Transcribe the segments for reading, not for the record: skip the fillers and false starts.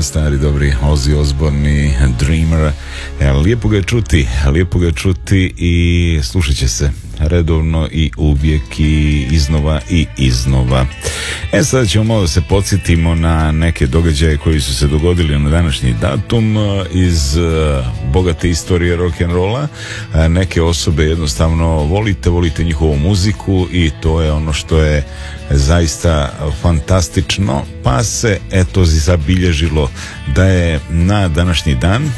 stari dobri Ozzy Osbourne i Dreamer. Lijepo ga čuti i slušat će se redovno i uvijek i iznova. Sada ćemo malo da se podsjetimo na neke događaje koji su se dogodili na današnji datum iz bogate istorije rock'n'rolla. Neke osobe jednostavno volite njihovu muziku i to je ono što je zaista fantastično, pa se eto zabilježilo da je na današnji dan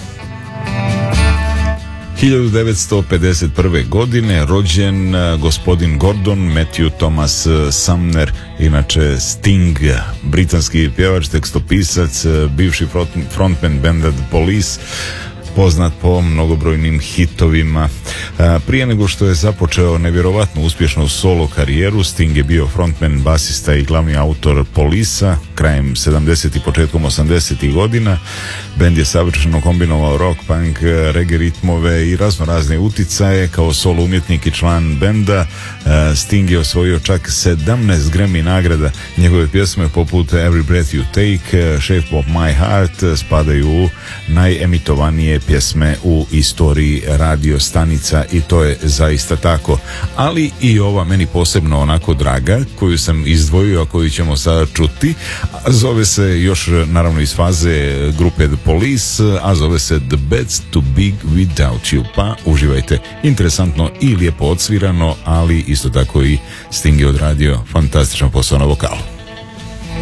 1951. godine rođen gospodin Gordon Matthew Thomas Sumner, inače Sting, britanski pjevač, tekstopisac, bivši frontman benda The Police, poznat po mnogobrojnim hitovima. Prije nego što je započeo nevjerovatno uspješnu solo karijeru, Sting je bio frontman, basista i glavni autor Polisa krajem 70. i početkom 80. godina. Bend je savršeno kombinovao rock, punk, reggae ritmove i razne uticaje. Kao solo umjetnik i član benda Sting je osvojio čak 17 Grammy nagrada. Njegove pjesme poput Every Breath You Take, Shape of My Heart spadaju u najemitovanije pjesme u istoriji radio stanica i to je zaista tako. Ali i ova meni posebno onako draga, koju sam izdvojio, a koju ćemo sada čuti, a zove se još naravno iz faze grupe The Police, a zove se The Bed's Too Big Without You, pa uživajte. Interesantno i lijepo odsvirano, ali isto tako i Sting je odradio fantastičan posao na vokalu.